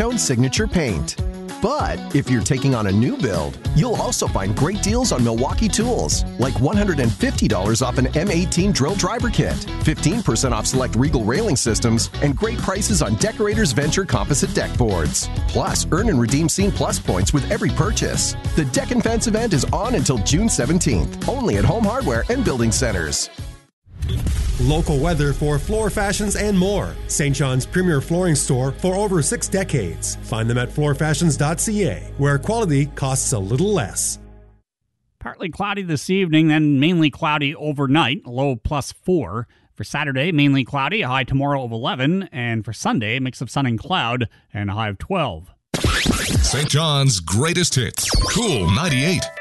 two-tone signature paint. But if you're taking on a new build, you'll also find great deals on Milwaukee tools, like $150 off an M18 drill driver kit, 15% off select Regal railing systems, and great prices on Decorators Venture composite deck boards. Plus, earn and redeem Scene Plus points with every purchase. The Deck and Fence event is on until June 17th, only at Home Hardware and Building Centers. Local weather for floor fashions and more. St. John's premier flooring store for over 6 decades. Find them at floorfashions.ca, where quality costs a little less. Partly cloudy this evening, then mainly cloudy overnight, low +4. For Saturday, mainly cloudy, a high tomorrow of 11. And for Sunday, a mix of sun and cloud and a high of 12. St. John's greatest hits. Cool 98.